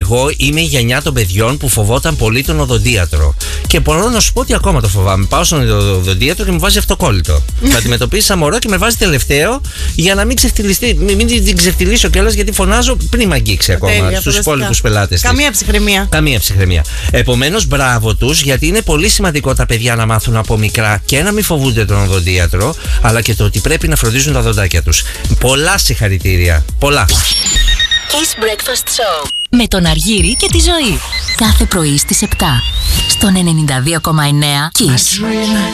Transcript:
εγώ είμαι η γενιά των παιδιών που φοβόταν πολύ τον οδοντίατρο. Και μπορώ να σου πω ότι ακόμα το φοβάμαι. Πάω στον οδοντίατρο και μου βάζει αυτοκόλλητο. Θα αντιμετωπίσει σαν μωρό και με βάζει τελευταίο για να μην την ξεφτυλίσω κιόλας, γιατί φωνάζω πριν μ' αγγίξει ακόμα στους υπόλοιπους πελάτες. Καμία ψυχραιμία. Καμία ψυχραιμία. Επομένως, μπράβο τους, γιατί είναι πολύ σημαντικό τα παιδιά να μάθουν από μικρά και να μην φοβούνται τον οδοντίατρο, αλλά και το ότι πρέπει να φροντίζουν τα δοντάκια τους. Πολλά συγχαρητήρια. Πολλά. Kiss Breakfast Show με τον Αργύρη και τη Ζωή. Κάθε πρωί στις 7 στον 92,9 Kiss.